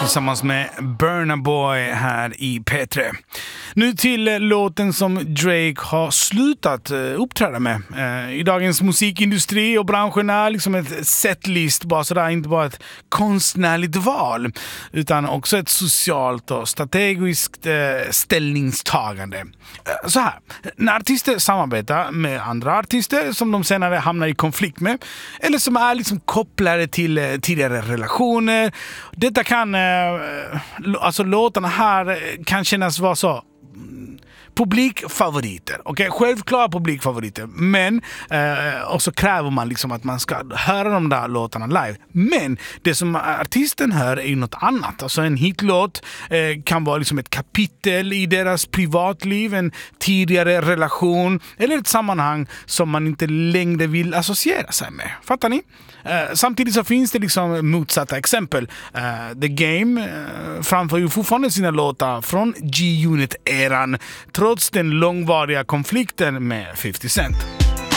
tillsammans med Burna Boy här i P3. Nu till låten som Drake har slutat uppträda med. I dagens musikindustri och branschen är liksom ett setlist bara sådär, inte bara ett konstnärligt val utan också ett socialt och strategiskt ställningstagande. Så här, när artister samarbetar med andra artister som de senare hamnar i konflikt med eller som är liksom kopplade till tidigare relationer. Detta kan, alltså låtarna här kan kännas vara så publikfavoriter. Okej, självklara publikfavoriter. Men och så kräver man liksom att man ska höra de där låtarna live. Men det som artisten hör är ju något annat. Alltså en hitlåt kan vara liksom ett kapitel i deras privatliv, en tidigare relation eller ett sammanhang som man inte längre vill associera sig med. Fattar ni? Samtidigt så finns det liksom motsatta exempel. The Game framför ju fortfarande sina låtar från G-Unit-eran trots den långvariga konflikten med 50 Cent.